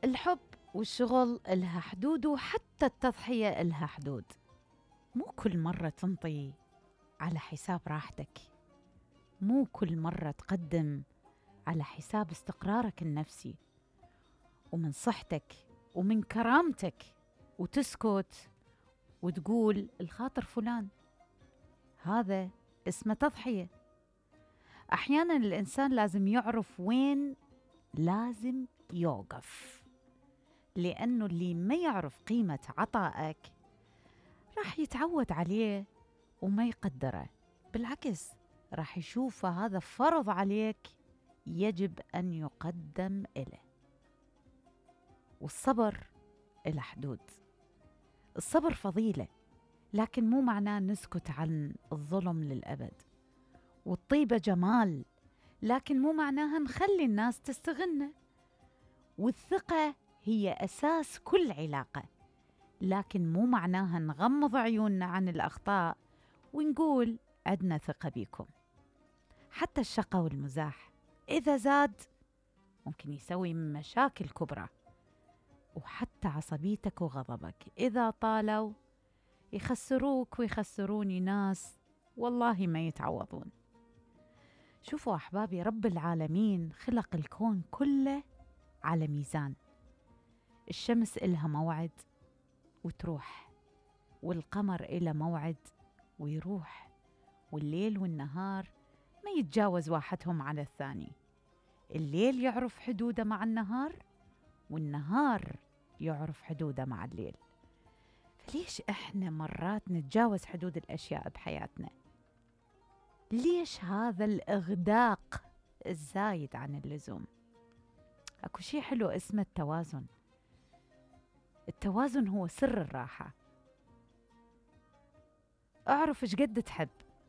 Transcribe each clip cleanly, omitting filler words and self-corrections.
الحب والشغل إلها حدود، وحتى التضحية إلها حدود. مو كل مرة تنطي على حساب راحتك، مو كل مرة تقدم على حساب استقرارك النفسي ومن صحتك ومن كرامتك، وتسكت وتقول الخاطر فلان. هذا اسمه تضحية. أحيانا الإنسان لازم يعرف وين لازم يوقف، لأنه اللي ما يعرف قيمة عطائك راح يتعود عليه وما يقدره، بالعكس راح يشوفه هذا فرض عليك يجب أن يقدم إله. والصبر إلى حدود. الصبر فضيلة، لكن مو معناه نسكت عن الظلم للأبد. والطيبة جمال، لكن مو معناها نخلي الناس تستغلنا. والثقة هي أساس كل علاقة، لكن مو معناها نغمض عيوننا عن الأخطاء ونقول عدنا ثقة بيكم. حتى الشقة والمزاح إذا زاد ممكن يسوي مشاكل كبرى، وحتى عصبيتك وغضبك إذا طالوا يخسروك ويخسروني ناس والله ما يتعوضون. شوفوا أحبابي، رب العالمين خلق الكون كله على ميزان. الشمس إلها موعد وتروح، والقمر إله موعد ويروح، والليل والنهار ما يتجاوز واحدهم على الثاني. الليل يعرف حدوده مع النهار، والنهار يعرف حدوده مع الليل. فليش إحنا مرات نتجاوز حدود الأشياء بحياتنا؟ ليش هذا الإغداق الزايد عن اللزوم؟ أكو شيء حلو اسمه التوازن. التوازن هو سر الراحة. أعرف إيش قد تحب،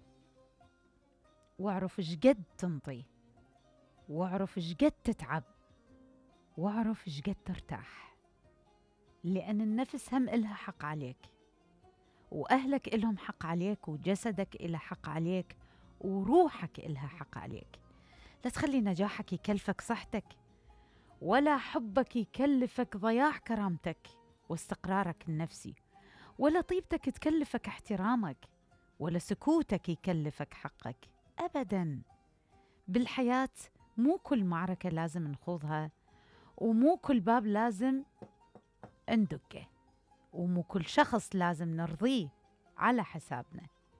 وأعرف إيش قد تنطي، وأعرف إيش قد تتعب، وأعرف إيش قد ترتاح. لأن النفس هم إلها حق عليك، وأهلك إلهم حق عليك، وجسدك إله حق عليك، وروحك إلها حق عليك. لا تخلي نجاحك يكلفك صحتك، ولا حبك يكلفك ضياع كرامتك واستقرارك النفسي، ولا طيبتك تكلفك احترامك، ولا سكوتك يكلفك حقك أبداً. بالحياة مو كل معركة لازم نخوضها، ومو كل باب لازم ندقه، ومو كل شخص لازم نرضيه على حسابنا.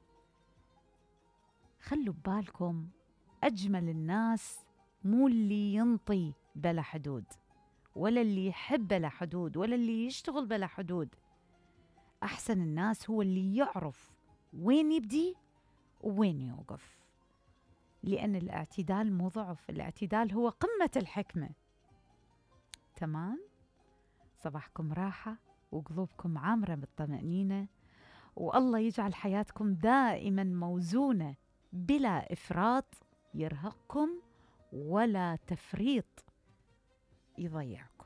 خلوا ببالكم، أجمل الناس مو اللي ينطي بلا حدود، ولا اللي يحب بلا حدود، ولا اللي يشتغل بلا حدود. أحسن الناس هو اللي يعرف وين يبدي ووين يوقف، لأن الاعتدال مو ضعف، الاعتدال هو قمة الحكمة. تمام؟ صباحكم راحة وقلوبكم عامرة بالطمأنينة، والله يجعل حياتكم دائما موزونة بلا إفراط يرهقكم، ولا تفريط يضيعكم.